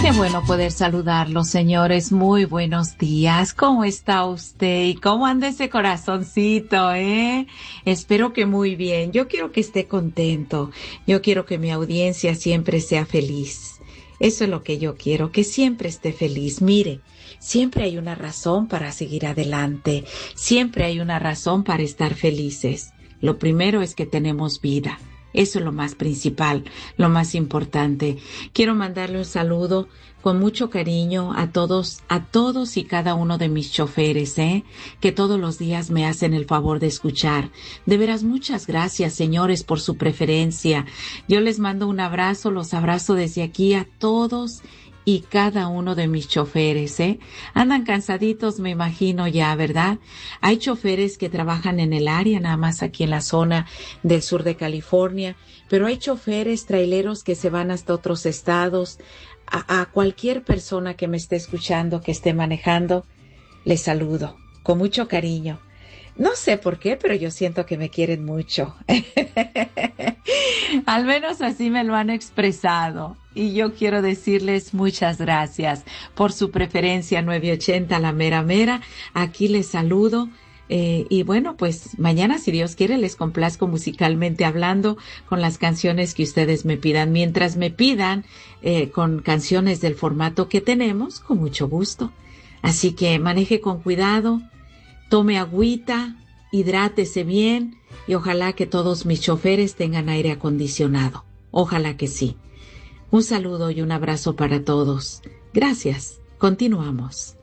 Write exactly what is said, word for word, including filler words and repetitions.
Qué bueno poder saludarlos, señores. Muy buenos días. ¿Cómo está usted? ¿Y cómo anda ese corazoncito, eh? Espero que muy bien. Yo quiero que esté contento. Yo quiero que mi audiencia siempre sea feliz. Eso es lo que yo quiero, que siempre esté feliz. Mire, siempre hay una razón para seguir adelante. Siempre hay una razón para estar felices. Lo primero es que tenemos vida. Eso es lo más principal, lo más importante. Quiero mandarle un saludo con mucho cariño a todos, a todos y cada uno de mis choferes, ¿eh? Que todos los días me hacen el favor de escuchar. De veras, muchas gracias, señores, por su preferencia. Yo les mando un abrazo, los abrazo desde aquí a todos y cada uno de mis choferes, ¿eh? Andan cansaditos, me imagino ya, ¿verdad? Hay choferes que trabajan en el área, nada más aquí en la zona del sur de California, pero hay choferes traileros que se van hasta otros estados. A, a cualquier persona que me esté escuchando, que esté manejando, les saludo con mucho cariño. No sé por qué, pero yo siento que me quieren mucho. Al menos así me lo han expresado. Y yo quiero decirles muchas gracias por su preferencia nueve ochenta, la mera mera. Aquí les saludo. Eh, y bueno, pues mañana, si Dios quiere, les complazco musicalmente hablando con las canciones que ustedes me pidan. Mientras me pidan eh, con canciones del formato que tenemos, con mucho gusto. Así que maneje con cuidado. Tome agüita, hidrátese bien y ojalá que todos mis choferes tengan aire acondicionado. Ojalá que sí. Un saludo y un abrazo para todos. Gracias. Continuamos.